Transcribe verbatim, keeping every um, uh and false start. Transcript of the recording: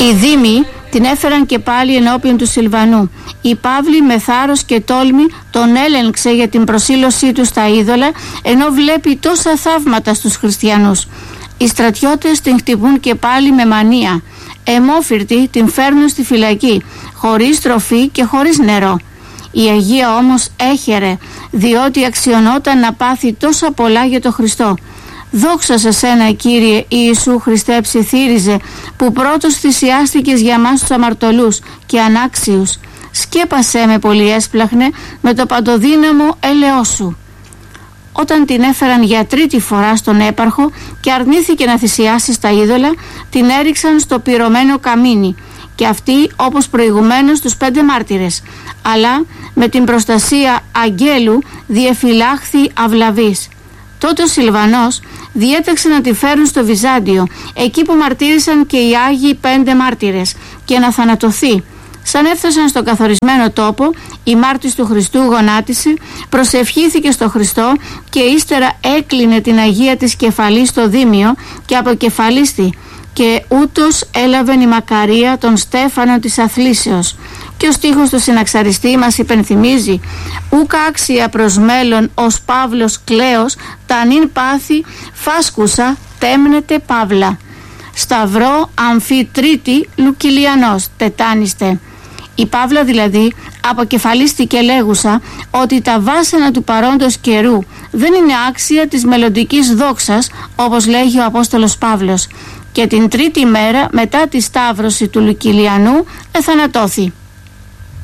Οι δήμοι την έφεραν και πάλι ενώπιον του Σιλβανού. Η Παύλη με θάρρος και τόλμη τον έλεγξε για την προσήλωσή του στα είδωλα, ενώ βλέπει τόσα θαύματα στους χριστιανούς. Οι στρατιώτες την χτυπούν και πάλι με μανία. Αιμόφυρτη την φέρνουν στη φυλακή, χωρίς τροφή και χωρίς νερό. Η Αγία όμως έχερε, διότι αξιωνόταν να πάθει τόσα πολλά για το Χριστό. Δόξα σε σένα, Κύριε Ιησού Χριστέ ψιθύριζε, που πρώτος θυσιάστηκες για μας τους αμαρτωλούς και ανάξιους. Σκέπασέ με πολύ έσπλαχνε με το παντοδύναμο έλεος σου. Όταν την έφεραν για τρίτη φορά στον έπαρχο και αρνήθηκε να θυσιάσει στα είδωλα, την έριξαν στο πυρωμένο καμίνι, και αυτή όπως προηγουμένως τους πέντε μάρτυρες, αλλά με την προστασία αγγέλου διεφυλάχθη αυλαβής. Τότε ο Σιλβανός διέταξε να τη φέρουν στο Βυζάντιο, εκεί που μαρτύρησαν και οι Άγιοι πέντε μάρτυρες, και να θανατωθεί. Σαν έφτασαν στον καθορισμένο τόπο, η μάρτυς του Χριστού γονάτισε, προσευχήθηκε στο Χριστό και ύστερα έκλεινε την Αγία της κεφαλή στο δίμιο και αποκεφαλίστη, και ούτως έλαβεν η Μακαρία τον Στέφανο της Αθλήσεως. Και ο στίχος του συναξαριστή μας υπενθυμίζει: «Ουκ άξια προς μέλλον ως Παύλος κλαίος, τα νυν πάθη φάσκουσα τέμνεται Παύλα. Σταυρό αμφιτρίτη Λουκιλιανός τετάνιστε». Η Παύλα δηλαδή αποκεφαλίστηκε λέγουσα ότι τα βάσανα του παρόντος καιρού δεν είναι άξια της μελλοντικής δόξας, όπως λέγει ο Απόστολος Παύλος, και την τρίτη μέρα μετά τη σταύρωση του Λουκιλιανού εθανατώθη.